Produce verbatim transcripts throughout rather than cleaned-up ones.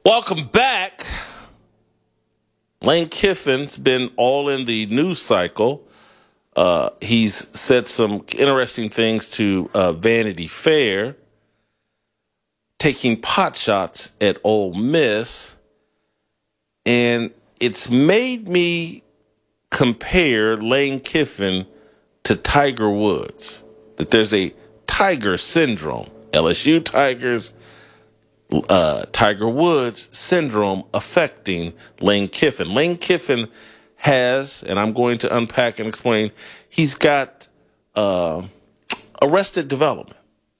Welcome back. Lane Kiffin's been all in the news cycle. Uh, he's said some interesting things to uh, Vanity Fair, taking pot shots at Ole Miss, and it's made me compare Lane Kiffin to Tiger Woods, that there's a Tiger syndrome. L S U Tigers, Uh, Tiger Woods syndrome affecting Lane Kiffin. Lane Kiffin has, and I'm going to unpack and explain, he's got uh, arrested development.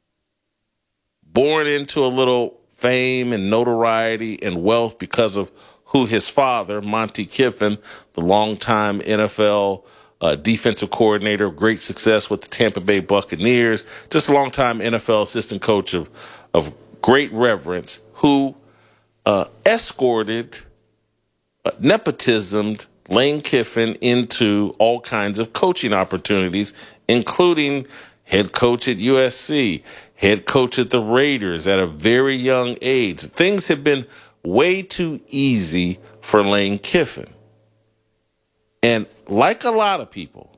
Born into a little fame and notoriety and wealth because of who his father, Monte Kiffin, the longtime N F L uh, defensive coordinator, great success with the Tampa Bay Buccaneers, just a longtime N F L assistant coach of, of great reverence, who uh, escorted, uh, nepotismed Lane Kiffin into all kinds of coaching opportunities, including head coach at U S C, head coach at the Raiders at a very young age. Things have been way too easy for Lane Kiffin. And like a lot of people,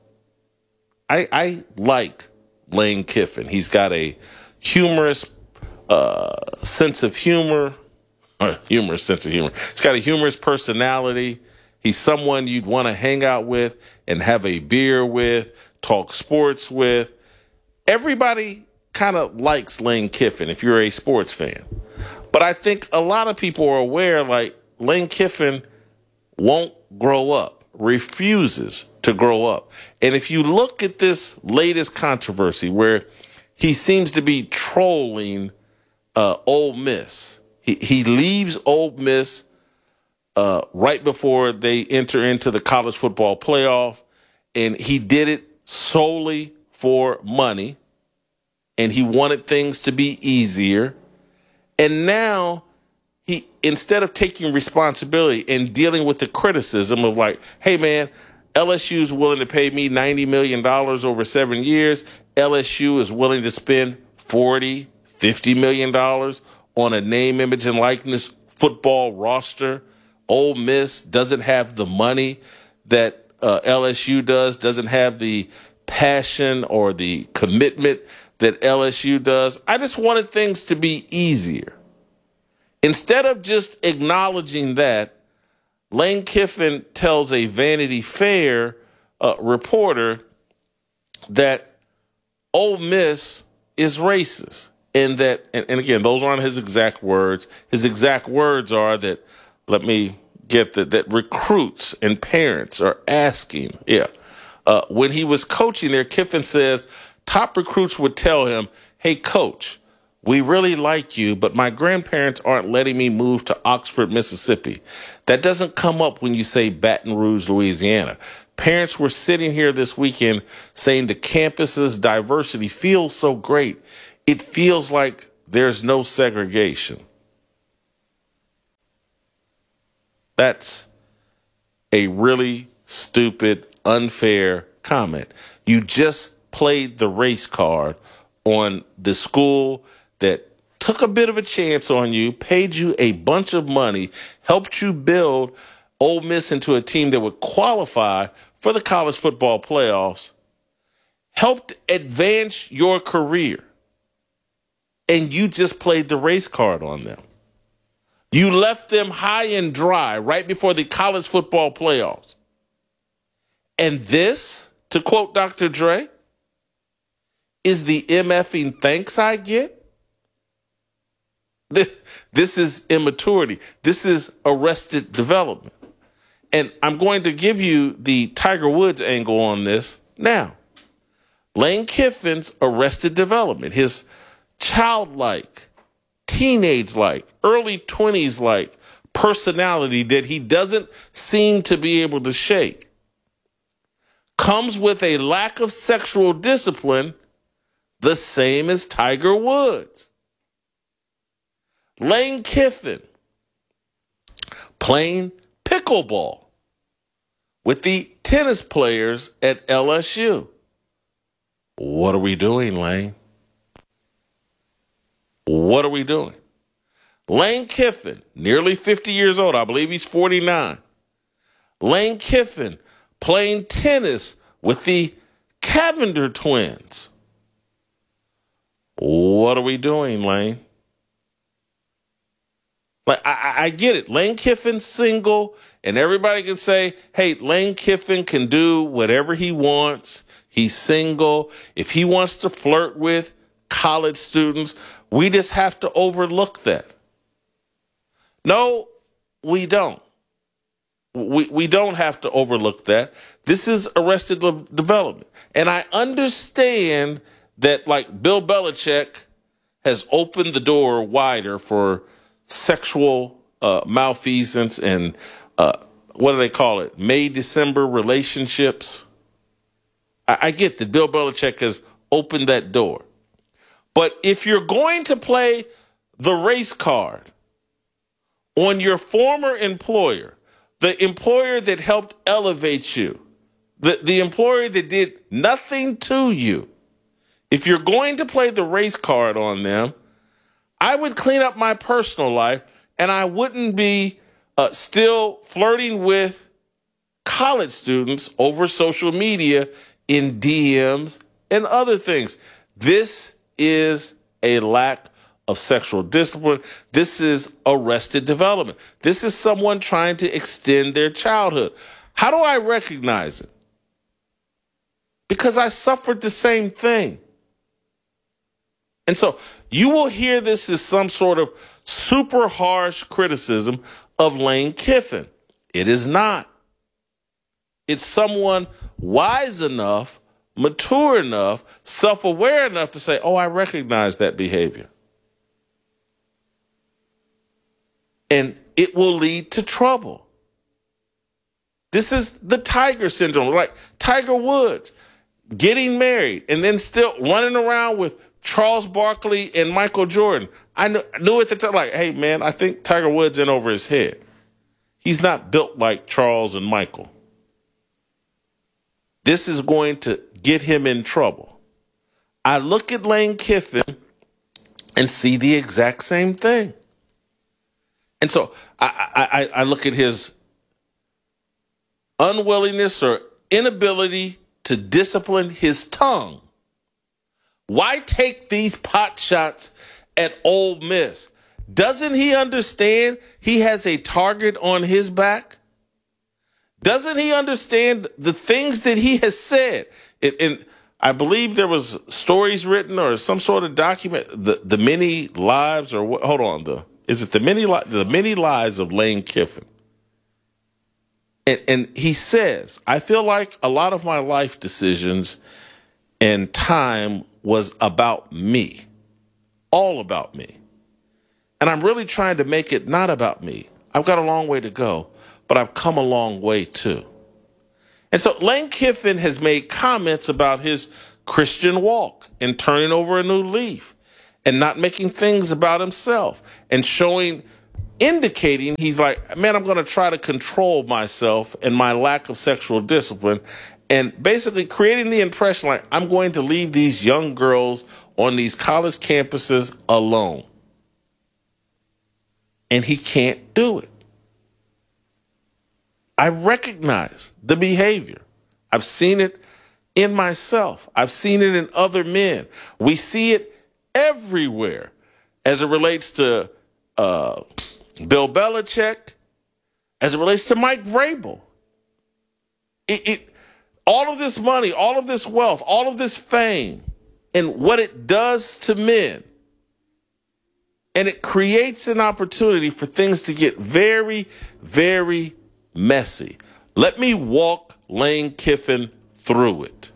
I, I like Lane Kiffin. He's got a humorous Uh, sense of humor, or humorous sense of humor. He's got a humorous personality. He's someone you'd want to hang out with and have a beer with, talk sports with. Everybody kind of likes Lane Kiffin if you're a sports fan. But I think a lot of people are aware, like, Lane Kiffin won't grow up, refuses to grow up. And if you look at this latest controversy where he seems to be trolling Uh, Ole Miss. He he leaves Ole Miss uh, right before they enter into the college football playoff, and he did it solely for money, and he wanted things to be easier. And now he, instead of taking responsibility and dealing with the criticism of like, hey man, L S U is willing to pay me ninety million dollars over seven years. L S U is willing to spend forty, fifty million dollars on a name, image, and likeness football roster. Ole Miss doesn't have the money that uh, L S U does, doesn't have the passion or the commitment that L S U does. I just wanted things to be easier. Instead of just acknowledging that, Lane Kiffin tells a Vanity Fair uh, reporter that Ole Miss is racist. And that, and, and again, those aren't his exact words. His exact words are that, let me get that, that recruits and parents are asking, yeah. Uh, when he was coaching there, Kiffin says top recruits would tell him, hey, coach, we really like you, but my grandparents aren't letting me move to Oxford, Mississippi. That doesn't come up when you say Baton Rouge, Louisiana. Parents were sitting here this weekend saying the campus's diversity feels so great. It feels like there's no segregation. That's a really stupid, unfair comment. You just played the race card on the school that took a bit of a chance on you, paid you a bunch of money, helped you build Ole Miss into a team that would qualify for the college football playoffs, helped advance your career. And you just played the race card on them. You left them high and dry right before the college football playoffs. And this, to quote Doctor Dre, is the MFing thanks I get? This is immaturity. This is arrested development. And I'm going to give you the Tiger Woods angle on this now. Lane Kiffin's arrested development, his childlike, teenage-like, early twenties-like personality that he doesn't seem to be able to shake, comes with a lack of sexual discipline the same as Tiger Woods. Lane Kiffin playing pickleball with the tennis players at L S U. What are we doing, Lane? What are we doing? Lane Kiffin, nearly fifty years old. I believe he's forty-nine. Lane Kiffin playing tennis with the Cavender twins. What are we doing, Lane? Like, I, I get it. Lane Kiffin's single, and everybody can say, hey, Lane Kiffin can do whatever he wants. He's single. If he wants to flirt with college students, we just have to overlook that. No, we don't. We, we don't have to overlook that. This is Arrested Development. And I understand that, like, Bill Belichick has opened the door wider for sexual uh, malfeasance and uh, what do they call it? May December relationships. I, I get that Bill Belichick has opened that door. But if you're going to play the race card on your former employer, the employer that helped elevate you, the, the employer that did nothing to you, if you're going to play the race card on them, I would clean up my personal life, and I wouldn't be uh, still flirting with college students over social media in D Ms and other things. This is a lack of sexual discipline. This is arrested development. This is someone trying to extend their childhood. How do I recognize it? Because I suffered the same thing. And so you will hear this as some sort of super harsh criticism of Lane Kiffin. It is not. It's someone wise enough, mature enough, self-aware enough to say, oh, I recognize that behavior. And it will lead to trouble. This is the Tiger syndrome, like Tiger Woods getting married and then still running around with Charles Barkley and Michael Jordan. I knew, knew at the time, like, hey, man, I think Tiger Woods in over his head. He's not built like Charles and Michael. This is going to get him in trouble. I look at Lane Kiffin and see the exact same thing. And so I, I, I look at his unwillingness or inability to discipline his tongue. Why take these pot shots at Ole Miss? Doesn't he understand he has a target on his back? Doesn't he understand the things that he has said? And, and I believe there was stories written or some sort of document, the, the many lives or what, hold on, the, is it the many, the many lives of Lane Kiffin? And, and he says, I feel like a lot of my life decisions and time was about me, all about me. And I'm really trying to make it not about me. I've got a long way to go, but I've come a long way too. And so Lane Kiffin has made comments about his Christian walk and turning over a new leaf and not making things about himself and showing, indicating he's like, man, I'm going to try to control myself and my lack of sexual discipline, and basically creating the impression like I'm going to leave these young girls on these college campuses alone. And he can't do it. I recognize the behavior. I've seen it in myself. I've seen it in other men. We see it everywhere as it relates to uh, Bill Belichick, as it relates to Mike Vrabel. It, it, all of this money, all of this wealth, all of this fame, and what it does to men. And it creates an opportunity for things to get very, very messy. Let me walk Lane Kiffin through it.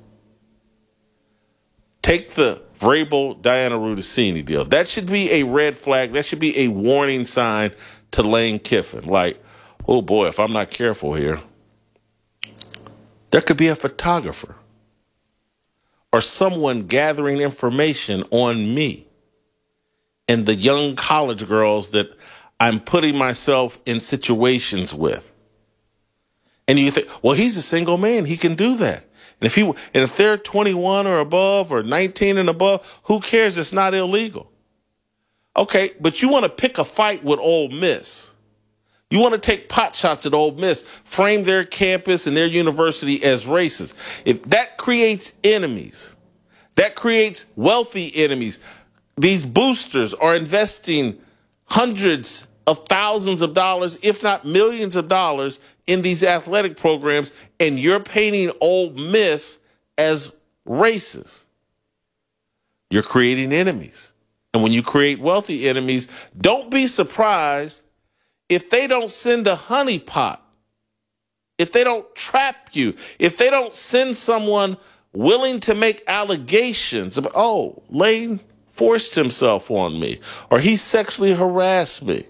Take the Vrabel, Diana Rutasini deal. That should be a red flag. That should be a warning sign to Lane Kiffin. Like, oh boy, if I'm not careful here, there could be a photographer or someone gathering information on me and the young college girls that I'm putting myself in situations with. And you think, well, he's a single man. He can do that. And if he, and if they're twenty-one or above or nineteen and above, who cares? It's not illegal. Okay, but you want to pick a fight with Ole Miss. You want to take pot shots at Ole Miss, frame their campus and their university as racist. If that creates enemies, that creates wealthy enemies. These boosters are investing hundreds of thousands of dollars, if not millions of dollars, in these athletic programs, and you're painting Ole Miss as racist. You're creating enemies. And when you create wealthy enemies, don't be surprised if they don't send a honeypot, if they don't trap you, if they don't send someone willing to make allegations about, oh, Lane forced himself on me, or he sexually harassed me.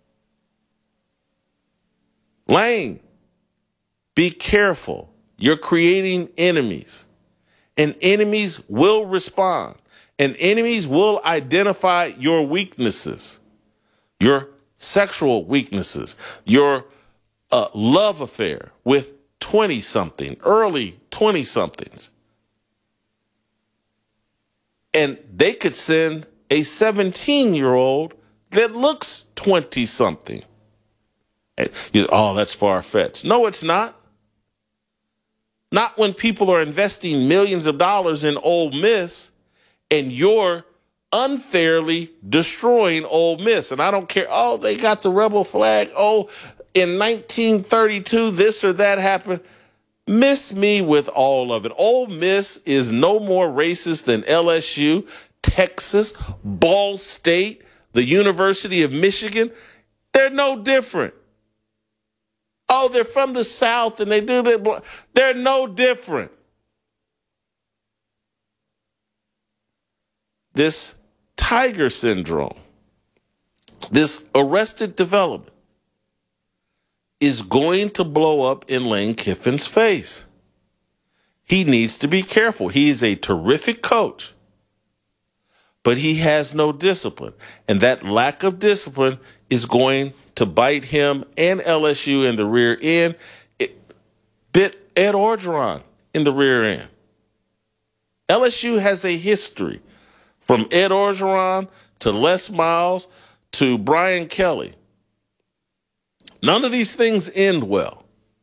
Lane, be careful. You're creating enemies, and enemies will respond, and enemies will identify your weaknesses, your sexual weaknesses, your uh, love affair with twenty-something, early twenty-somethings. And they could send a seventeen-year-old that looks twenty-something. Oh, that's far-fetched. No, it's not. Not when people are investing millions of dollars in Ole Miss and you're unfairly destroying Ole Miss. And I don't care. Oh, they got the rebel flag. Oh, in nineteen thirty-two, this or that happened. Miss me with all of it. Ole Miss is no more racist than L S U, Texas, Ball State, the University of Michigan. They're no different. Oh, they're from the South and they do that. They're no different. This Tiger syndrome, this arrested development, is going to blow up in Lane Kiffin's face. He needs to be careful. He is a terrific coach, but he has no discipline. And that lack of discipline is going to bite him and L S U in the rear end. It bit Ed Orgeron in the rear end. L S U has a history from Ed Orgeron to Les Miles to Brian Kelly. None of these things end well.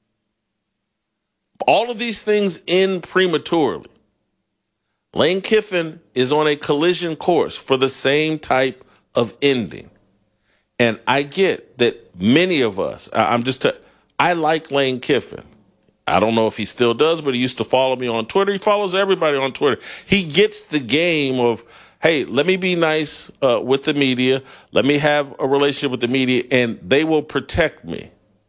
All of these things end prematurely. Lane Kiffin is on a collision course for the same type of ending. And I get that many of us, I'm just, t- I like Lane Kiffin. I don't know if he still does, but he used to follow me on Twitter. He follows everybody on Twitter. He gets the game of, hey, let me be nice uh, with the media. Let me have a relationship with the media, and they will protect me.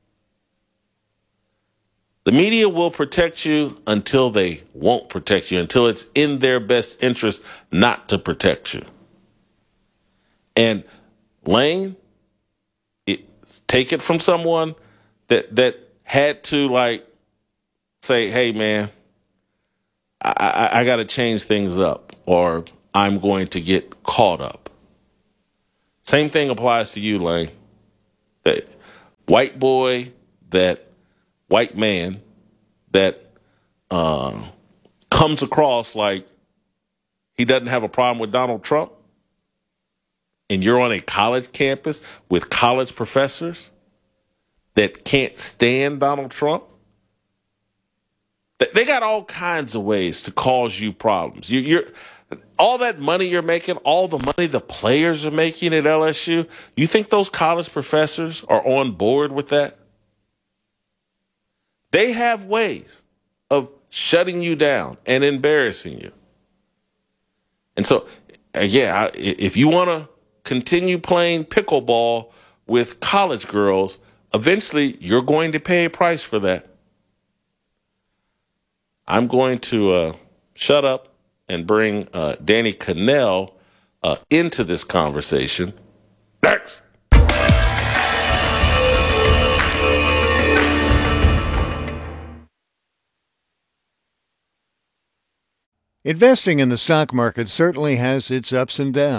The media will protect you until they won't protect you, until it's in their best interest not to protect you. And Lane, it, take it from someone that that had to like say, hey, man, I, I, I got to change things up, or I'm going to get caught up. Same thing applies to you, Lane. That white boy, that white man that uh, comes across like he doesn't have a problem with Donald Trump, and you're on a college campus with college professors that can't stand Donald Trump. They got all kinds of ways to cause you problems. You, you're all that money you're making, all the money the players are making at L S U. You think those college professors are on board with that? They have ways of shutting you down and embarrassing you. And so, yeah, if you want to continue playing pickleball with college girls, eventually you're going to pay a price for that. I'm going to uh, shut up and bring uh, Danny Kanell uh, into this conversation. Next. Investing in the stock market certainly has its ups and downs,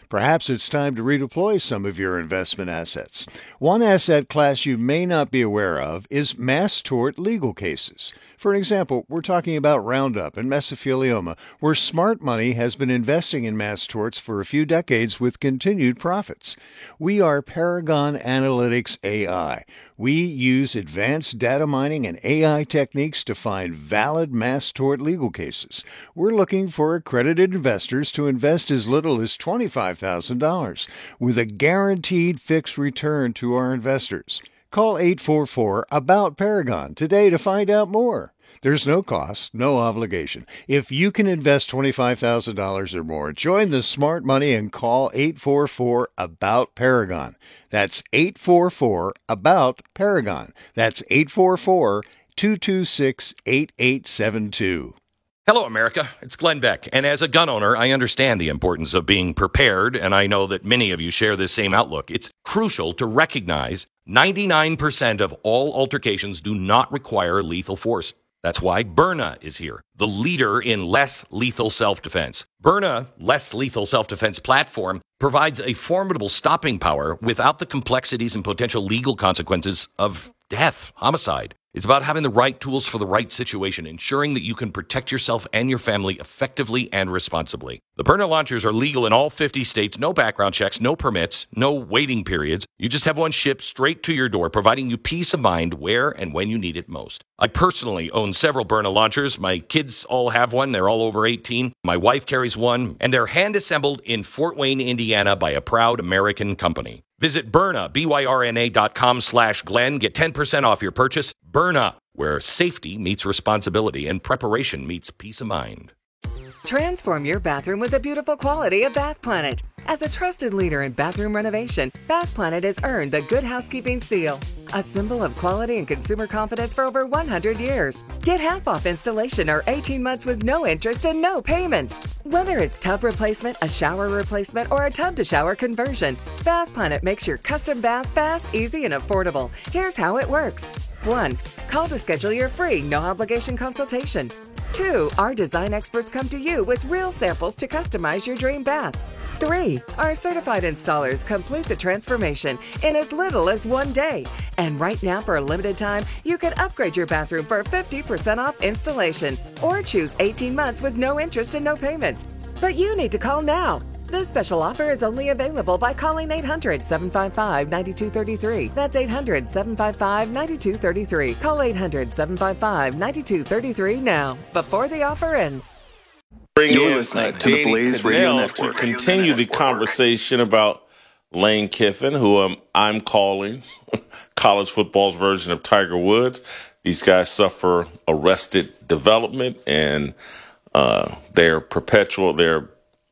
Perhaps it's time to redeploy some of your investment assets. One asset class you may not be aware of is mass tort legal cases. For example, we're talking about Roundup and mesothelioma, where smart money has been investing in mass torts for a few decades with continued profits. We are Paragon Analytics A I. We use advanced data mining and A I techniques to find valid mass tort legal cases. We're looking for accredited investors to invest as little as twenty-five thousand dollars with a guaranteed fixed return to our investors. Call eight four four, ABOUT Paragon today to find out more. There's no cost, no obligation. If you can invest twenty-five thousand dollars or more, join the smart money and call eight four four, ABOUT Paragon. That's eight four four, ABOUT Paragon. That's eight four four, two two six, eight eight seven two. Hello, America. It's Glenn Beck. And as a gun owner, I understand the importance of being prepared, and I know that many of you share this same outlook. It's crucial to recognize ninety-nine percent of all altercations do not require lethal force. That's why Byrna is here, the leader in less lethal self-defense. Byrna Less Lethal Self-Defense platform provides a formidable stopping power without the complexities and potential legal consequences of death, homicide. It's about having the right tools for the right situation, ensuring that you can protect yourself and your family effectively and responsibly. The Byrna launchers are legal in all fifty states, no background checks, no permits, no waiting periods. You just have one shipped straight to your door, providing you peace of mind where and when you need it most. I personally own several Byrna launchers. My kids all have one. They're all over eighteen. My wife carries one, and they're hand-assembled in Fort Wayne, Indiana by a proud American company. Visit Byrna, B Y R N A dot com slash Glenn. Get ten percent off your purchase. Byrna, where safety meets responsibility and preparation meets peace of mind. Transform your bathroom with the beautiful quality of Bath Planet. As a trusted leader in bathroom renovation, Bath Planet has earned the Good Housekeeping seal, a symbol of quality and consumer confidence for over one hundred years. Get half off installation or eighteen months with no interest and no payments. Whether it's tub replacement, a shower replacement, or a tub-to-shower conversion, Bath Planet makes your custom bath fast, easy, and affordable. Here's how it works. one. Call to schedule your free, no-obligation consultation. two. Our design experts come to you with real samples to customize your dream bath. three. Our certified installers complete the transformation in as little as one day. And right now, for a limited time, you can upgrade your bathroom for fifty percent off installation or choose eighteen months with no interest and no payments. But you need to call now. This special offer is only available by calling eight hundred, seven five five, nine two three three. That's eight hundred, seven five five, nine two three three. Call eight hundred, seven five five, nine two three three now, before the offer ends. Bring You're in listening uh, to the Danny Blaze Radio Cannell Network. to continue the conversation about Lane Kiffin, who um, I'm calling college football's version of Tiger Woods. These guys suffer arrested development, and uh, they're perpetual. They're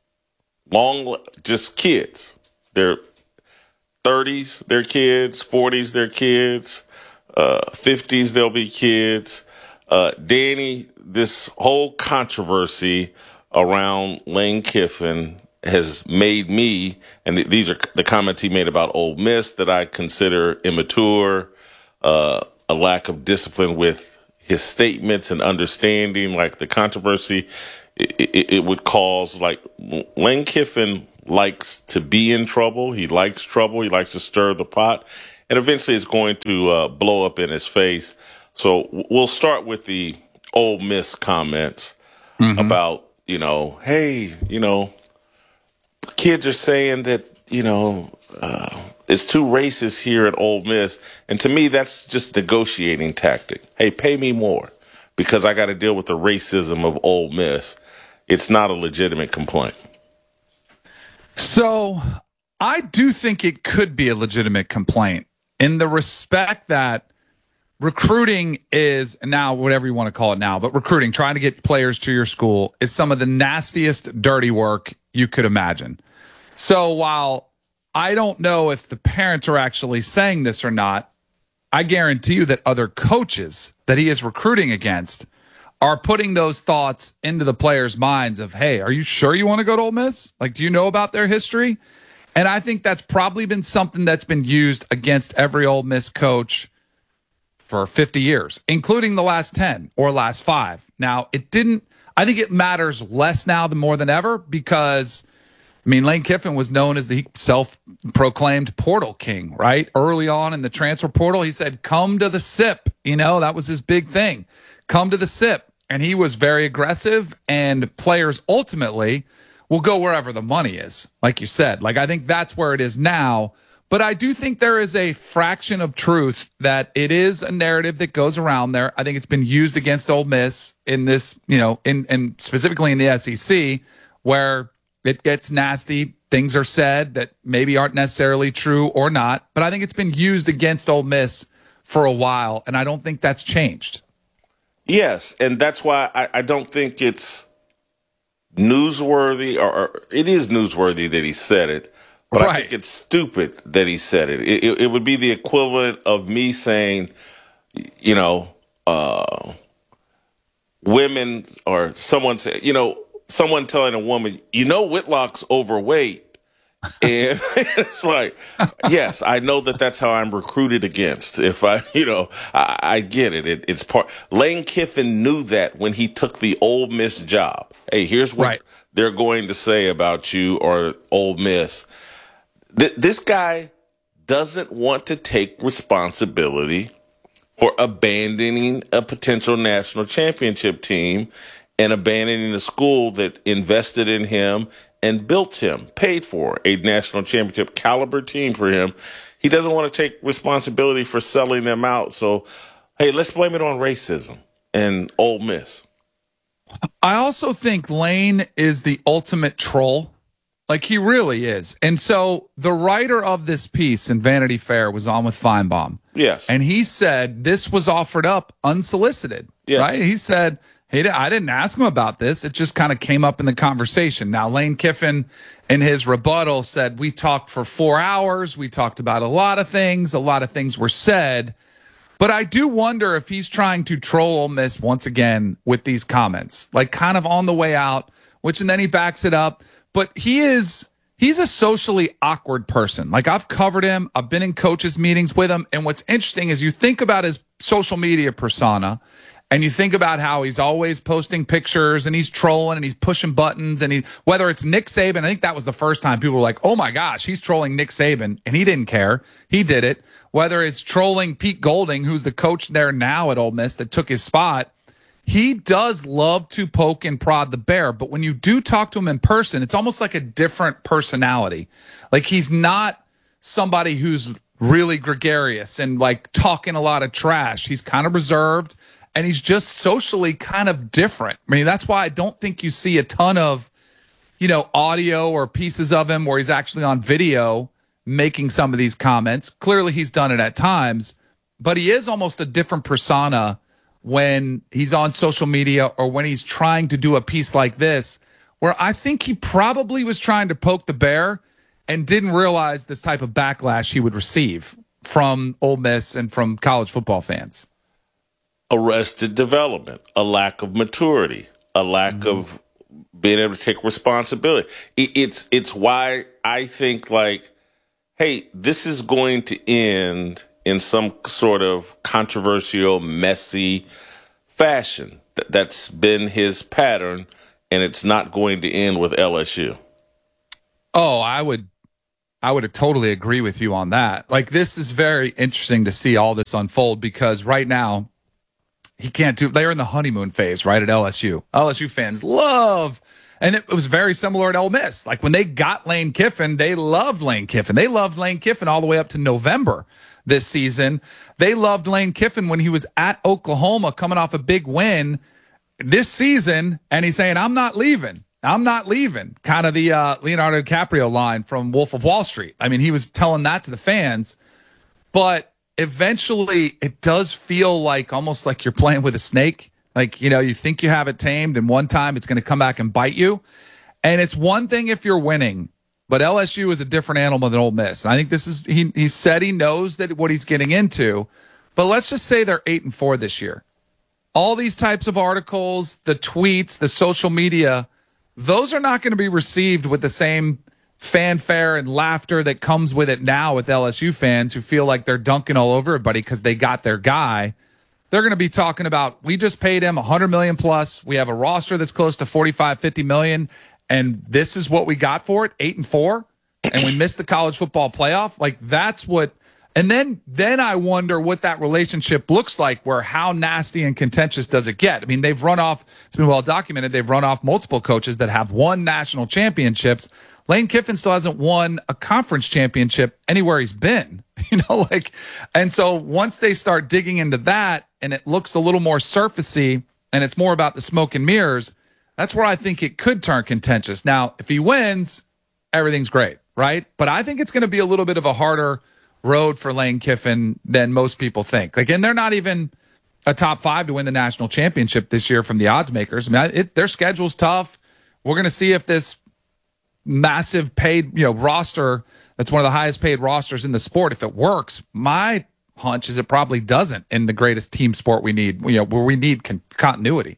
long, just kids. They're thirties, they're kids. forties, they're kids. Uh, fifties, they'll be kids. Uh, Danny, this whole controversy around Lane Kiffin has made me, and th- these are the comments he made about Ole Miss that I consider immature, uh, a lack of discipline with his statements and understanding, like the controversy it, it, it would cause. Like, Lane Kiffin likes to be in trouble. He likes trouble. He likes to stir the pot, and eventually it's going to uh, blow up in his face. So we'll start with the Ole Miss comments mm-hmm. about, you know, hey, you know, kids are saying that, you know, uh, it's too racist here at Ole Miss. And to me, that's just a negotiating tactic. Hey, pay me more because I got to deal with the racism of Ole Miss. It's not a legitimate complaint. So I do think it could be a legitimate complaint in the respect that recruiting is now, whatever you want to call it now, but recruiting, trying to get players to your school is some of the nastiest dirty work you could imagine. So while I don't know if the parents are actually saying this or not, I guarantee you that other coaches that he is recruiting against are putting those thoughts into the players' minds of, hey, are you sure you want to go to Ole Miss? Like, do you know about their history? And I think that's probably been something that's been used against every Ole Miss coach for fifty years, including the last ten or last five. Now, it didn't, I think it matters less now than more than ever because I mean, Lane Kiffin was known as the self-proclaimed portal king, right? Early on in the transfer portal, he said, come to the S I P. You know, that was his big thing. Come to the S I P. And he was very aggressive, and players ultimately will go wherever the money is, like you said. Like, I think that's where it is now. But I do think there is a fraction of truth that it is a narrative that goes around there. I think it's been used against Ole Miss in this, you know, in and specifically in the S E C, where it gets nasty. Things are said that maybe aren't necessarily true or not. But I think it's been used against Ole Miss for a while, and I don't think that's changed. Yes, and that's why I, I don't think it's newsworthy, or, or it is newsworthy that he said it, but right. I think it's stupid that he said it. It, it. it would be the equivalent of me saying, you know, uh, women or someone say, you know, someone telling a woman, you know, Whitlock's overweight. And it's like, yes, I know that that's how I'm recruited against. If I, you know, I, I get it. it. It's part. Lane Kiffin knew that when he took the Ole Miss job. Hey, here's what right. they're going to say about you or Ole Miss. Th- this guy doesn't want to take responsibility for abandoning a potential national championship team and abandoning a school that invested in him and built him, paid for a national championship caliber team for him. He doesn't want to take responsibility for selling them out. So, hey, let's blame it on racism and Ole Miss. I also think Lane is the ultimate troll. Like, he really is. And so the writer of this piece in Vanity Fair was on with Feinbaum. Yes. And he said this was offered up unsolicited. Yes. Right? He said, hey, I didn't ask him about this. It just kind of came up in the conversation. Now, Lane Kiffin, in his rebuttal, said, we talked for four hours. We talked about a lot of things. A lot of things were said. But I do wonder if he's trying to troll Ole Miss once again with these comments, like kind of on the way out, which, and then he backs it up. But he is, he's a socially awkward person. Like, I've covered him. I've been in coaches meetings with him. And what's interesting is you think about his social media persona, and you think about how he's always posting pictures and he's trolling and he's pushing buttons, and he, whether it's Nick Saban, I think that was the first time people were like, oh my gosh, he's trolling Nick Saban, and he didn't care. He did it. Whether it's trolling Pete Golding, who's the coach there now at Ole Miss that took his spot, he does love to poke and prod the bear. But when you do talk to him in person, it's almost like a different personality. Like, he's not somebody who's really gregarious and like talking a lot of trash. He's kind of reserved. And he's just socially kind of different. I mean, that's why I don't think you see a ton of, you know, audio or pieces of him where he's actually on video making some of these comments. Clearly, he's done it at times, but he is almost a different persona when he's on social media or when he's trying to do a piece like this, where I think he probably was trying to poke the bear and didn't realize this type of backlash he would receive from Ole Miss and from college football fans. Arrested development, a lack of maturity, a lack mm-hmm. of being able to take responsibility. It's it's why I think, like, hey, this is going to end in some sort of controversial, messy fashion. That's been his pattern, and it's not going to end with L S U. Oh, I would I would totally agree with you on that. Like, this is very interesting to see all this unfold, because right now, he can't do, they're in the honeymoon phase, right, at L S U. L S U fans love, and it was very similar at Ole Miss. Like, when they got Lane Kiffin, they loved Lane Kiffin. They loved Lane Kiffin all the way up to November this season. They loved Lane Kiffin when he was at Oklahoma coming off a big win this season, and he's saying, I'm not leaving. I'm not leaving. Kind of the uh, Leonardo DiCaprio line from Wolf of Wall Street. I mean, he was telling that to the fans, but eventually it does feel like almost like you're playing with a snake. Like, you know, you think you have it tamed, and one time it's going to come back and bite you. And it's one thing if you're winning, but L S U is a different animal than Ole Miss. And I think this is, he, he said he knows that what he's getting into, but let's just say they're eight and four this year. All these types of articles, the tweets, the social media, those are not going to be received with the same fanfare and laughter that comes with it now with L S U fans who feel like they're dunking all over everybody because they got their guy. They're going to be talking about, we just paid him one hundred million dollars plus. We have a roster that's close to forty-five, fifty million, and this is what we got for it, eight and four, and we missed the college football playoff. Like that's what, and then then I wonder what that relationship looks like. Where how nasty and contentious does it get? I mean, they've run off. It's been well documented. They've run off multiple coaches that have won national championships. Lane Kiffin still hasn't won a conference championship anywhere he's been, you know, like, and so once they start digging into that and it looks a little more surfacey and it's more about the smoke and mirrors, that's where I think it could turn contentious. Now, if he wins, everything's great, right? But I think it's going to be a little bit of a harder road for Lane Kiffin than most people think. Like, and they're not even a top five to win the national championship this year from the odds makers. I mean, it, their schedule's tough. We're going to see if this massive paid, you know, roster that's one of the highest paid rosters in the sport, if it works. My hunch is it probably doesn't in the greatest team sport we need, you know, where we need con- continuity.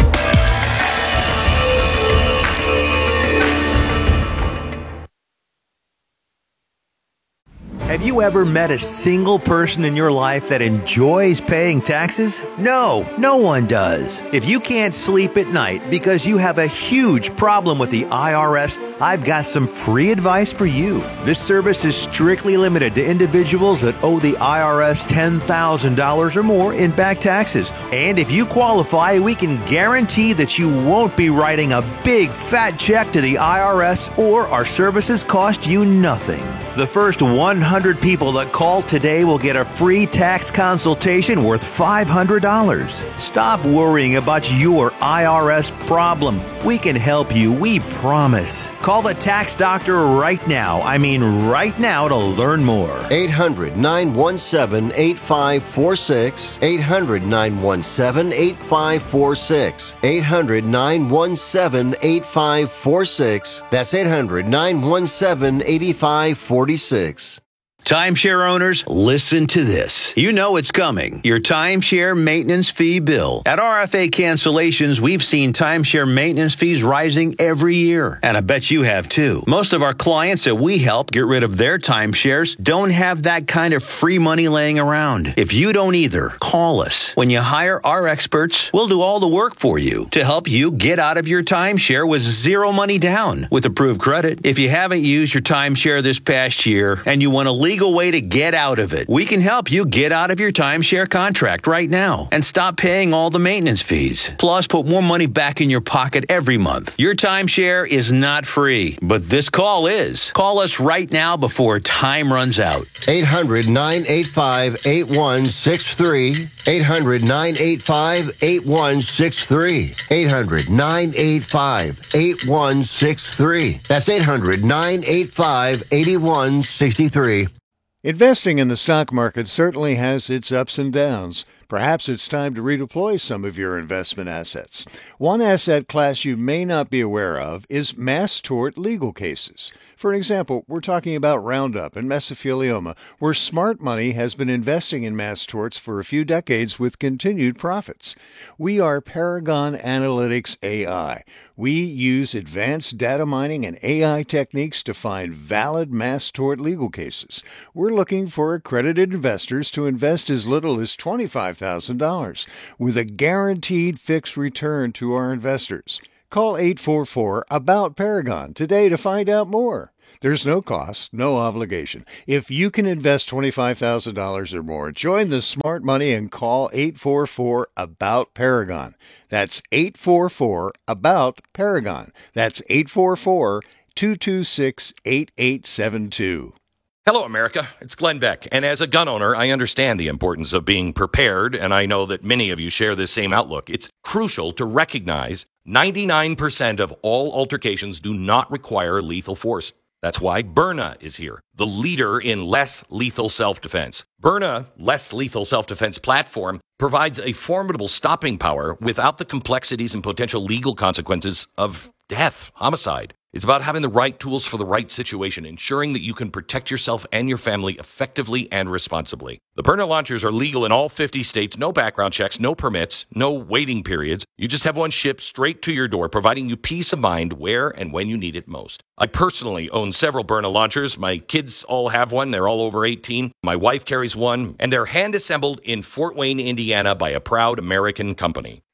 Have you ever met a single person in your life that enjoys paying taxes? No, no one does. If you can't sleep at night because you have a huge problem with the I R S, I've got some free advice for you. This service is strictly limited to individuals that owe the I R S ten thousand dollars or more in back taxes. And if you qualify, we can guarantee that you won't be writing a big fat check to the I R S, or our services cost you nothing. The first one hundred people that call today will get a free tax consultation worth five hundred dollars. Stop worrying about your I R S problem. We can help you, we promise. Call the tax doctor right now. I mean right now to learn more. eight hundred, nine one seven, eight five four six. eight hundred, nine one seven, eight five four six. eight hundred, nine one seven, eight five four six. That's eight hundred, nine one seven, eight five four six. Timeshare owners, listen to this. You know it's coming. Your timeshare maintenance fee bill. At R F A Cancellations, we've seen timeshare maintenance fees rising every year. And I bet you have too. Most of our clients that we help get rid of their timeshares don't have that kind of free money laying around. If you don't either, call us. When you hire our experts, we'll do all the work for you to help you get out of your timeshare with zero money down with approved credit. If you haven't used your timeshare this past year and you want to leave legal way to get out of it. We can help you get out of your timeshare contract right now and stop paying all the maintenance fees. Plus, put more money back in your pocket every month. Your timeshare is not free, but this call is. Call us right now before time runs out. eight hundred, nine eight five, eight one six three. eight hundred, nine eight five, eight one six three. eight hundred, nine eight five, eight one six three. That's eight hundred, nine eight five, eight one six three. Investing in the stock market certainly has its ups and downs. Perhaps it's time to redeploy some of your investment assets. One asset class you may not be aware of is mass tort legal cases. For example, we're talking about Roundup and mesothelioma, where smart money has been investing in mass torts for a few decades with continued profits. We are Paragon Analytics A I. We use advanced data mining and A I techniques to find valid mass tort legal cases. We're looking for accredited investors to invest as little as twenty-five thousand dollars with a guaranteed fixed return to our investors. Call eight four four, A B O U T, Paragon today to find out more. There's no cost, no obligation. If you can invest twenty-five thousand dollars or more, join the smart money and call eight four four, A B O U T, Paragon. That's eight four four, A B O U T, Paragon. That's eight four four, two two six, eight eight seven two. Hello, America. It's Glenn Beck. And as a gun owner, I understand the importance of being prepared, and I know that many of you share this same outlook. It's crucial to recognize ninety-nine percent of all altercations do not require lethal force. That's why Byrna is here, the leader in less lethal self-defense. Byrna Less Lethal Self-Defense platform provides a formidable stopping power without the complexities and potential legal consequences of death, homicide. It's about having the right tools for the right situation, ensuring that you can protect yourself and your family effectively and responsibly. The Byrna launchers are legal in all fifty states, no background checks, no permits, no waiting periods. You just have one shipped straight to your door, providing you peace of mind where and when you need it most. I personally own several Byrna launchers. My kids all have one. They're all over eighteen. My wife carries one, and they're hand-assembled in Fort Wayne, Indiana by a proud American company.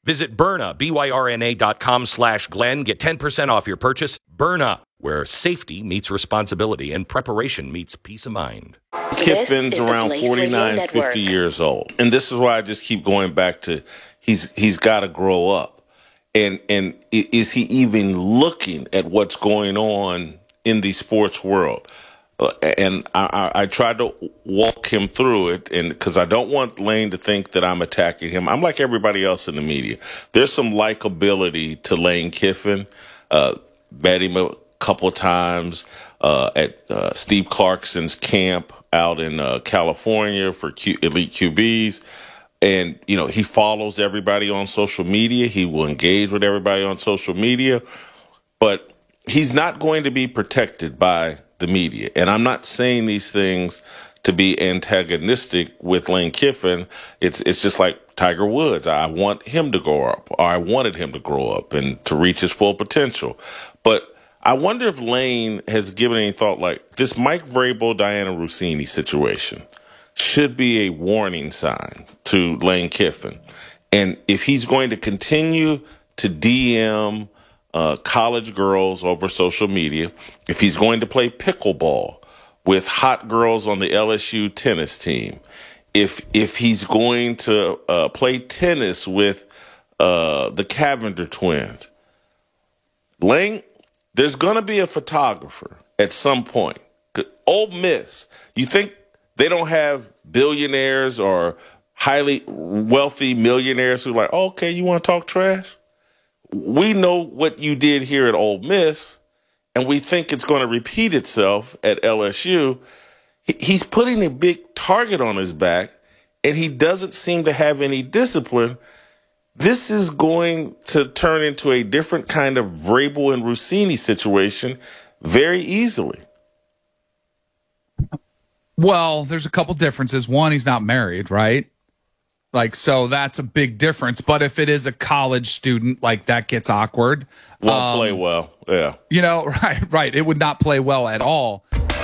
Visit Byrna, B Y R N A dot com slash Glenn. Get ten percent off your purchase. Byrna, where safety meets responsibility and preparation meets peace of mind. Kiffin's around forty-nine, fifty years old. And this is why I just keep going back to he's he's got to grow up. And and is he even looking at what's going on in the sports world? Uh, and I, I, I tried to walk him through it, and because I don't want Lane to think that I'm attacking him. I'm like everybody else in the media. There's some likability to Lane Kiffin. Uh, met him a couple of times uh, at uh, Steve Clarkson's camp out in uh, California for Q- elite Q Bs. And, you know, he follows everybody on social media. He will engage with everybody on social media. But he's not going to be protected by the media. And I'm not saying these things to be antagonistic with Lane Kiffin. It's it's just like Tiger Woods. I want him to grow up, or I wanted him to grow up and to reach his full potential. But I wonder if Lane has given any thought, like this Mike Vrabel, Diana Russini situation should be a warning sign to Lane Kiffin. And if he's going to continue to D M uh, college girls over social media, if he's going to play pickleball with hot girls on the L S U tennis team, if if he's going to uh, play tennis with uh, the Cavender twins, Lane, there's going to be a photographer at some point. Ole Miss, you think they don't have billionaires or highly wealthy millionaires who are like, oh, okay, you want to talk trash? We know what you did here at Ole Miss, and we think it's going to repeat itself at L S U. He's putting a big target on his back, and he doesn't seem to have any discipline. This is going to turn into a different kind of Vrabel and Russini situation very easily. Well, there's a couple differences. One, he's not married, right? Like, so that's a big difference. But if it is a college student, like, that gets awkward. Won't um, play well. Yeah. You know, right, right. It would not play well at all.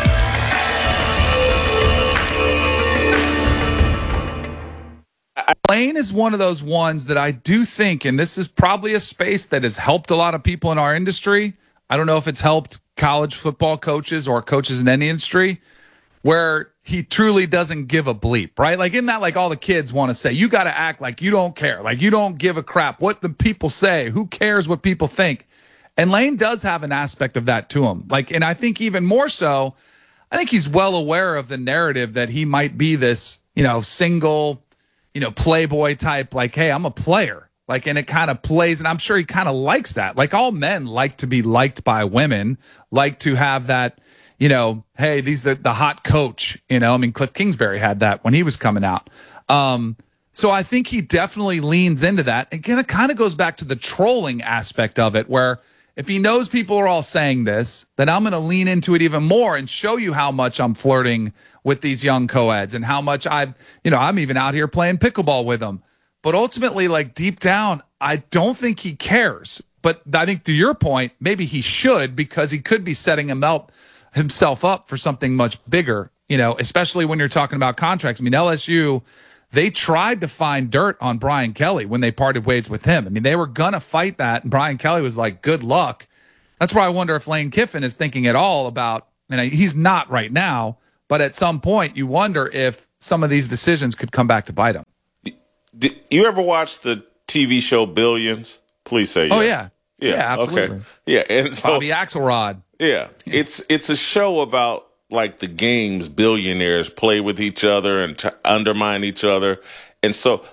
Lane is one of those ones that I do think, and this is probably a space that has helped a lot of people in our industry. I don't know if it's helped college football coaches or coaches in any industry, where he truly doesn't give a bleep, right? Like, isn't that like all the kids want to say? You got to act like you don't care. Like, you don't give a crap what the people say. Who cares what people think? And Lane does have an aspect of that to him. Like, and I think even more so, I think he's well aware of the narrative that he might be this, you know, single, you know, playboy type, like, hey, I'm a player. Like, and it kind of plays, and I'm sure he kind of likes that. Like, all men like to be liked by women, like to have that, you know, hey, these the, the hot coach, you know, I mean, Cliff Kingsbury had that when he was coming out. Um, so I think he definitely leans into that. Again, it kind of goes back to the trolling aspect of it, where if he knows people are all saying this, then I'm going to lean into it even more and show you how much I'm flirting with these young co-eds and how much I've, you know, I'm even out here playing pickleball with them. But ultimately, like, deep down, I don't think he cares. But I think to your point, maybe he should, because he could be setting him up, himself up for something much bigger, you know, especially when you're talking about contracts. I mean, L S U, they tried to find dirt on Brian Kelly when they parted ways with him. I mean, they were going to fight that, and Brian Kelly was like, good luck. That's where I wonder if Lane Kiffin is thinking at all about, and he's not right now, but at some point you wonder if some of these decisions could come back to bite him. Did you ever watch the T V show Billions? Please say yes. Oh, yeah. Yeah, yeah absolutely. Okay. Yeah, and so, Bobby Axelrod. Yeah, it's it's a show about, like, the games billionaires play with each other and to undermine each other. And so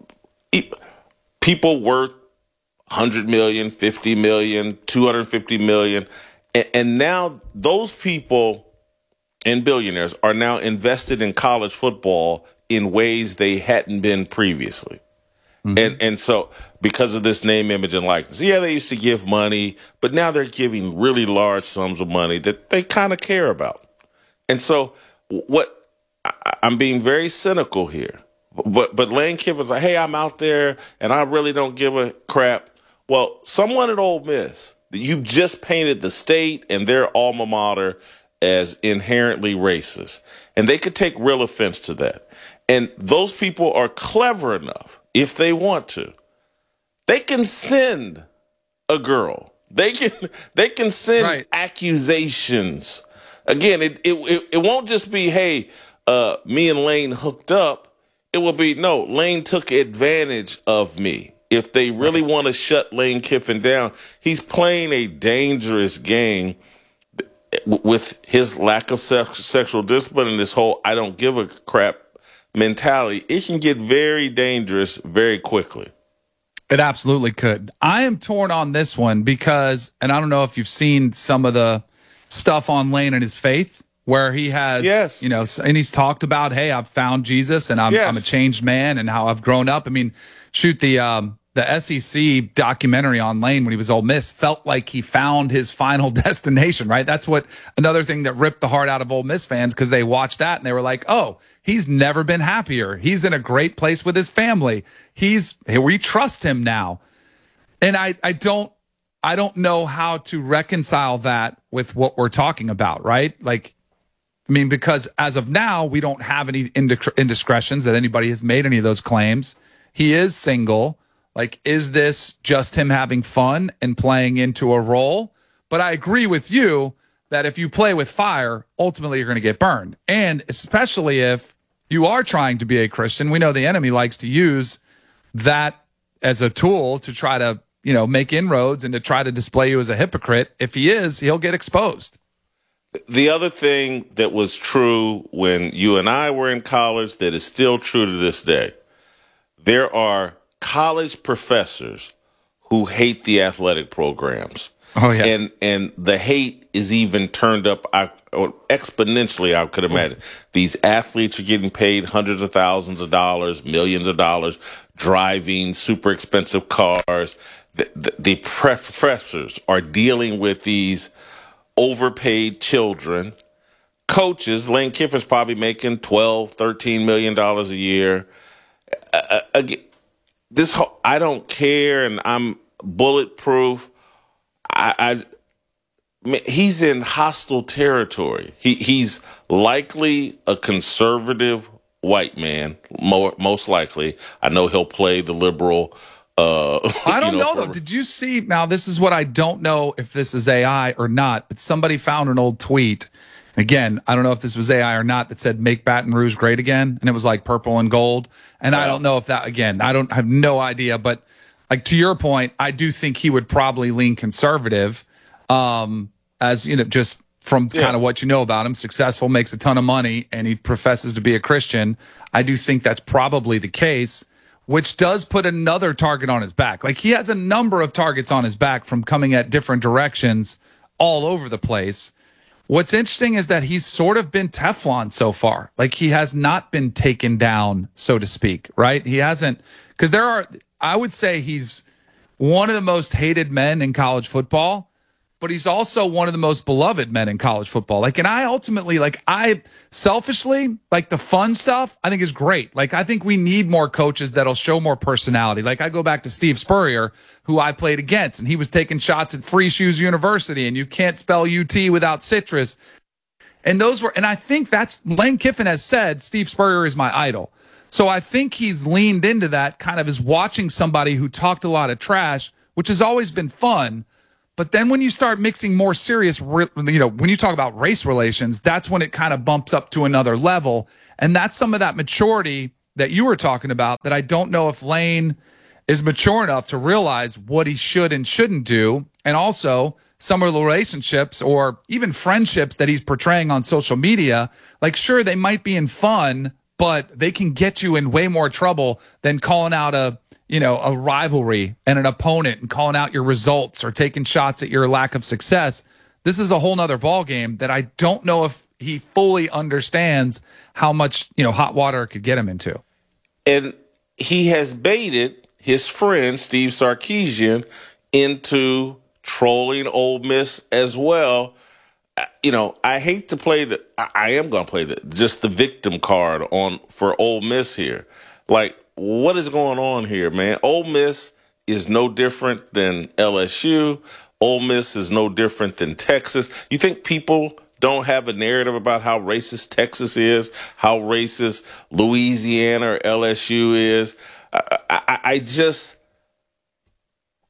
people worth one hundred million, fifty million, two hundred fifty million. And, and now those people and billionaires are now invested in college football in ways they hadn't been previously. Mm-hmm. And and so because of this name, image, and likeness, yeah, they used to give money, but now they're giving really large sums of money that they kind of care about. And so what I, I'm being very cynical here, but but Lane Kiffin's like, hey, I'm out there and I really don't give a crap. Well, someone at Ole Miss, you just painted the state and their alma mater as inherently racist, and they could take real offense to that. And those people are clever enough, if they want to, They can send a girl. They can they can send right. accusations. Again, it, it it it won't just be, hey, uh, me and Lane hooked up. It will be, no, Lane took advantage of me. If they really right. want to shut Lane Kiffin down, he's playing a dangerous game with his lack of sex, sexual discipline and this whole I don't give a crap mentality. It can get very dangerous very quickly. It absolutely could. I am torn on this one because, and I don't know if you've seen some of the stuff on Lane and his faith, where he has, yes. you know, and he's talked about, hey, I've found Jesus and I'm, yes. I'm a changed man and how I've grown up. I mean, shoot, the um, the S E C documentary on Lane when he was Ole Miss felt like he found his final destination, right? That's what another thing that ripped the heart out of Ole Miss fans, because they watched that and they were like, oh, he's never been happier. He's in a great place with his family. He's we trust him now. And I, I don't I don't know how to reconcile that with what we're talking about, right? Like, I mean, because as of now, we don't have any indiscretions that anybody has made any of those claims. He is single. Like, is this just him having fun and playing into a role? But I agree with you that if you play with fire, ultimately you're going to get burned. And especially if you are trying to be a Christian, we know the enemy likes to use that as a tool to try to, you know, make inroads and to try to display you as a hypocrite. If he is, he'll get exposed. The other thing that was true when you and I were in college that is still true to this day, there are college professors who hate the athletic programs. Oh, yeah. And and the hate is even turned up I, or exponentially, I could imagine. These athletes are getting paid hundreds of thousands of dollars, millions of dollars, driving super expensive cars. The, the, the professors are dealing with these overpaid children. Coaches, Lane Kiffin's probably making twelve, thirteen million dollars a year. Uh, again, this whole, I don't care and I'm bulletproof. I, I he's in hostile territory. He he's likely a conservative white man, more, most likely. I know he'll play the liberal. Uh, I don't you know, know, though. Did you see? Now, this is what I don't know if this is A I or not, but somebody found an old tweet. Again, I don't know if this was A I or not, that said, make Baton Rouge great again. And it was like purple and gold. And wow. I don't know if that, again, I don't I have no idea. But like, to your point, I do think he would probably lean conservative, um, as, you know, just from yeah. kind of what you know about him. Successful, makes a ton of money, and he professes to be a Christian. I do think that's probably the case, which does put another target on his back. Like, he has a number of targets on his back from coming at different directions all over the place. What's interesting is that he's sort of been Teflon so far. Like, he has not been taken down, so to speak, right? He hasn't, because there are, I would say he's one of the most hated men in college football, but he's also one of the most beloved men in college football. Like, and I ultimately, like, I selfishly, like, the fun stuff, I think is great. Like, I think we need more coaches that'll show more personality. Like, I go back to Steve Spurrier, who I played against, and he was taking shots at Free Shoes University, and you can't spell U T without citrus. And those were, and I think that's, Lane Kiffin has said, Steve Spurrier is my idol. So I think he's leaned into that, kind of as watching somebody who talked a lot of trash, which has always been fun. But then when you start mixing more serious, you know, when you talk about race relations, that's when it kind of bumps up to another level. And that's some of that maturity that you were talking about that I don't know if Lane is mature enough to realize what he should and shouldn't do. And also some of the relationships or even friendships that he's portraying on social media, like, sure, they might be in fun, but they can get you in way more trouble than calling out a, you know, a rivalry and an opponent and calling out your results or taking shots at your lack of success. This is a whole nother ball game that I don't know if he fully understands how much, you know, hot water it could get him into. And he has baited his friend Steve Sarkisian into trolling Ole Miss as well. You know, I hate to play the, I am going to play the, just the victim card on for Ole Miss here. Like, what is going on here, man? Ole Miss is no different than L S U. Ole Miss is no different than Texas. You think people don't have a narrative about how racist Texas is, how racist Louisiana or L S U is? I, I, I just,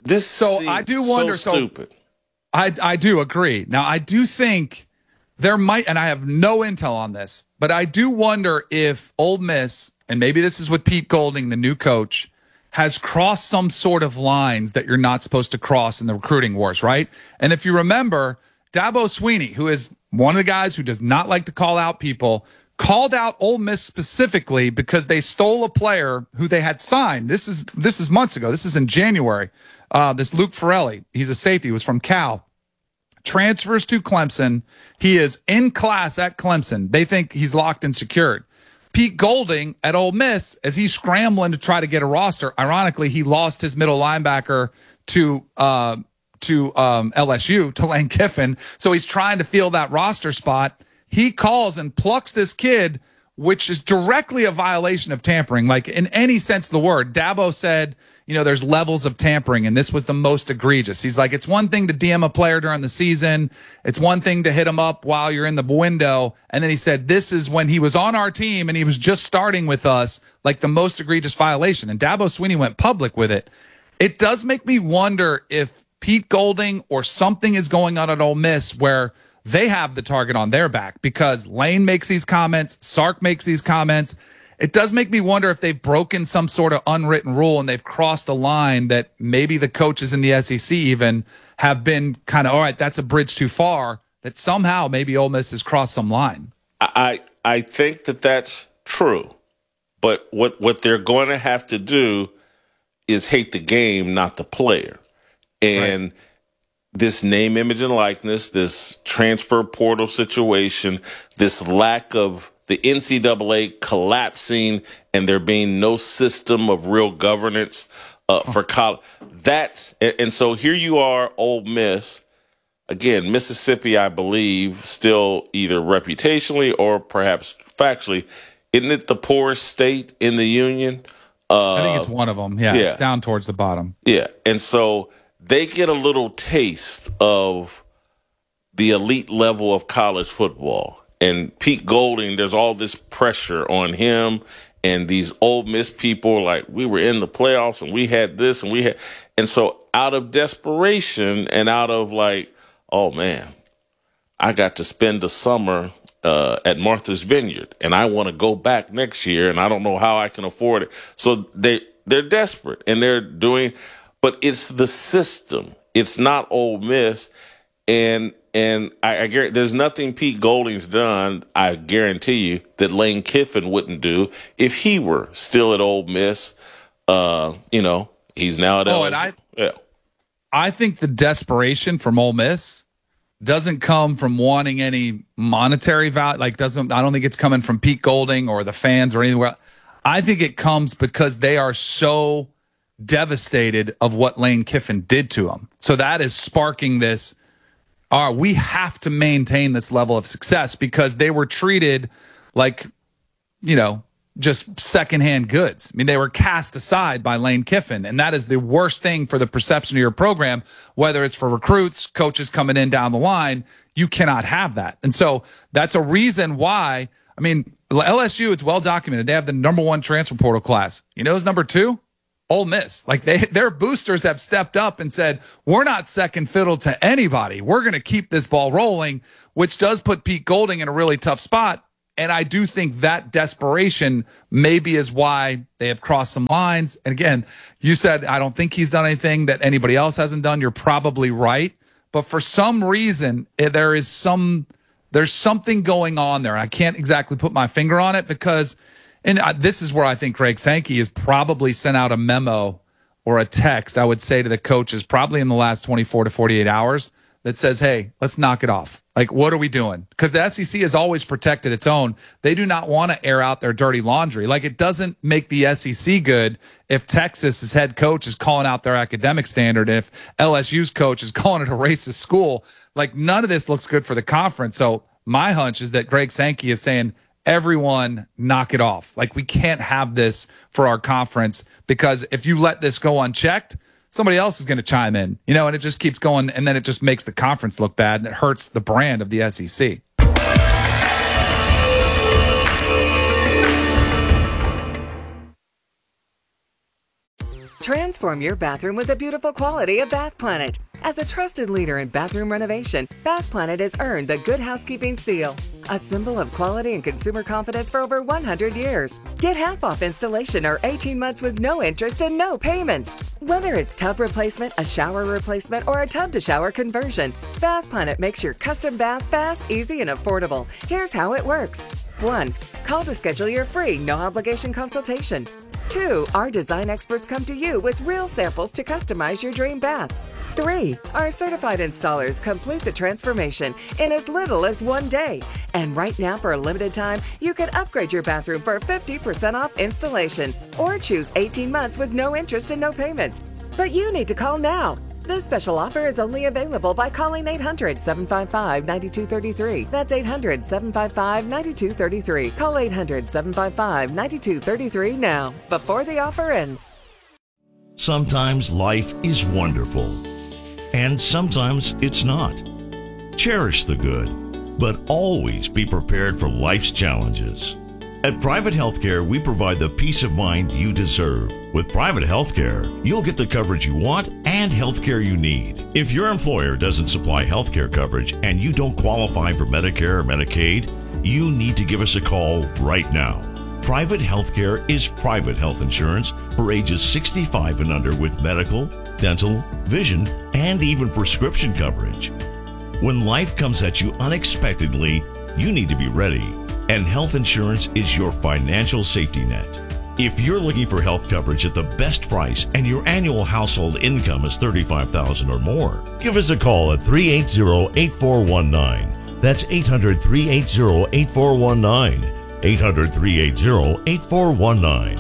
This So seems I do wonder. so So stupid. I I do agree. Now I do think there might, and I have no intel on this, but I do wonder if Ole Miss, and maybe this is with Pete Golding, the new coach, has crossed some sort of lines that you're not supposed to cross in the recruiting wars, right? And if you remember, Dabo Swinney, who is one of the guys who does not like to call out people, called out Ole Miss specifically because they stole a player who they had signed. This is this is months ago. This is in January. Uh, this Luke Farelli, he's a safety, he was from Cal. Transfers to Clemson. He is in class at Clemson. They think he's locked and secured. Pete Golding at Ole Miss, as he's scrambling to try to get a roster, ironically, he lost his middle linebacker to uh, to um, L S U, to Lane Kiffin. So he's trying to fill that roster spot. He calls and plucks this kid, which is directly a violation of tampering. Like, in any sense of the word, Dabo said, you know, there's levels of tampering, and this was the most egregious. He's like, it's one thing to D M a player during the season. It's one thing to hit him up while you're in the window. And then he said, this is when he was on our team and he was just starting with us, like the most egregious violation. And Dabo Swinney went public with it. It does make me wonder if Pete Golding or something is going on at Ole Miss where they have the target on their back, because Lane makes these comments, Sark makes these comments. It does make me wonder if they've broken some sort of unwritten rule and they've crossed a line that maybe the coaches in the S E C even have been kind of, all right, that's a bridge too far, that somehow maybe Ole Miss has crossed some line. I I think that that's true. But what, what they're going to have to do is hate the game, not the player. And right. This name, image, and likeness, this transfer portal situation, this lack of the N C double A collapsing and there being no system of real governance uh, for college. That's and so here you are, Ole Miss. Again, Mississippi, I believe, still either reputationally or perhaps factually, isn't it the poorest state in the union? Uh, I think it's one of them. Yeah, yeah, it's down towards the bottom. Yeah, and so they get a little taste of the elite level of college football. And Pete Golding, there's all this pressure on him and these Ole Miss people, like, we were in the playoffs and we had this and we had. And so out of desperation and out of like, oh, man, I got to spend the summer uh, at Martha's Vineyard and I want to go back next year and I don't know how I can afford it. So they, they're desperate and they're doing, but it's the system. It's not Ole Miss. And and I, I guarantee there's nothing Pete Golding's done, I guarantee you, that Lane Kiffin wouldn't do if he were still at Ole Miss. Uh, you know, he's now at oh, L S U. And I, yeah. I think the desperation from Ole Miss doesn't come from wanting any monetary value. Like, doesn't I don't think it's coming from Pete Golding or the fans or anywhere. I think it comes because they are so devastated of what Lane Kiffin did to them. So that is sparking this. Are we have to maintain this level of success because they were treated like, you know, just secondhand goods. I mean, they were cast aside by Lane Kiffin, and that is the worst thing for the perception of your program, whether it's for recruits, coaches coming in down the line. You cannot have that. And so that's a reason why, I mean, L S U, it's well documented. They have the number one transfer portal class. You know who's number two? Ole Miss. Like, they, their boosters have stepped up and said, we're not second fiddle to anybody. We're going to keep this ball rolling, which does put Pete Golding in a really tough spot. And I do think that desperation maybe is why they have crossed some lines. And again, you said, I don't think he's done anything that anybody else hasn't done. You're probably right. But for some reason, there is some, there's something going on there. I can't exactly put my finger on it because, and this is where I think Greg Sankey has probably sent out a memo or a text, I would say, to the coaches probably in the last twenty-four to forty-eight hours that says, hey, let's knock it off. Like, what are we doing? Because the S E C has always protected its own. They do not want to air out their dirty laundry. Like, it doesn't make the S E C good if Texas's head coach is calling out their academic standard and if L S U's coach is calling it a racist school. Like, none of this looks good for the conference. So my hunch is that Greg Sankey is saying, everyone knock it off. Like, we can't have this for our conference because if you let this go unchecked, somebody else is going to chime in, you know, and it just keeps going. And then it just makes the conference look bad and it hurts the brand of the S E C. Transform your bathroom with the beautiful quality of Bath Planet. As a trusted leader in bathroom renovation, Bath Planet has earned the Good Housekeeping seal, a symbol of quality and consumer confidence for over one hundred years. Get half off installation or eighteen months with no interest and no payments. Whether it's tub replacement, a shower replacement, or a tub-to-shower conversion, Bath Planet makes your custom bath fast, easy, and affordable. Here's how it works. one. Call to schedule your free, no-obligation consultation. two. Our design experts come to you with real samples to customize your dream bath. three. Our certified installers complete the transformation in as little as one day. And right now, for a limited time, you can upgrade your bathroom for fifty percent off installation or choose eighteen months with no interest and no payments. But you need to call now. This special offer is only available by calling eight hundred, seven five five, nine two three three. That's eight hundred, seven five five, nine two three three. Call eight hundred, seven five five, nine two three three now, before the offer ends. Sometimes life is wonderful, and sometimes it's not. Cherish the good, but always be prepared for life's challenges. At Private Healthcare, we provide the peace of mind you deserve. With Private Healthcare, you'll get the coverage you want and healthcare you need. If your employer doesn't supply healthcare coverage and you don't qualify for Medicare or Medicaid, you need to give us a call right now. Private Healthcare is private health insurance for ages sixty-five and under with medical, dental, vision, and even prescription coverage. When life comes at you unexpectedly, you need to be ready, and health insurance is your financial safety net. If you're looking for health coverage at the best price and your annual household income is thirty-five thousand dollars or more, give us a call at three eight zero, eight four one nine. That's eight hundred, three eight zero, eight four one nine. eight hundred, three eight zero, eight four one nine.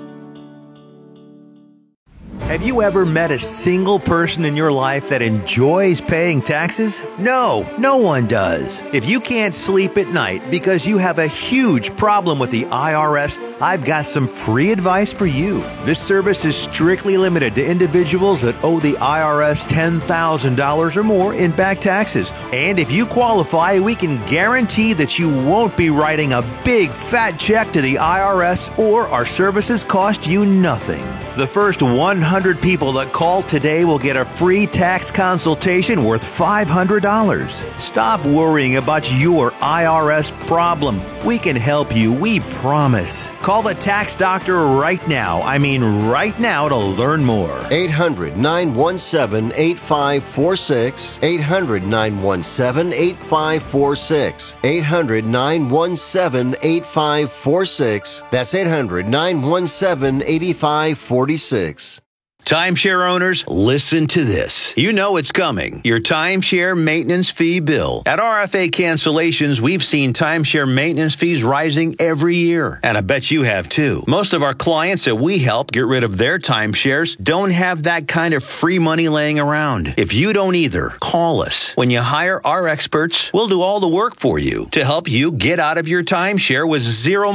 Have you ever met a single person in your life that enjoys paying taxes? No, no one does. If you can't sleep at night because you have a huge problem with the I R S, I've got some free advice for you. This service is strictly limited to individuals that owe the I R S ten thousand dollars or more in back taxes. And if you qualify, we can guarantee that you won't be writing a big fat check to the I R S, or our services cost you nothing. The first one hundred people that call today will get a free tax consultation worth five hundred dollars. Stop worrying about your I R S problem. We can help you, we promise. Call the tax doctor right now. I mean right now to learn more. eight hundred, nine one seven, eight five four six. eight hundred, nine one seven, eight five four six. eight hundred, nine one seven, eight five four six. That's eight hundred, nine one seven, eight five four six. Timeshare owners, listen to this. You know it's coming. Your timeshare maintenance fee bill. At R F A Cancellations, we've seen timeshare maintenance fees rising every year. And I bet you have too. Most of our clients that we help get rid of their timeshares don't have that kind of free money laying around. If you don't either, call us. When you hire our experts, we'll do all the work for you to help you get out of your timeshare with zero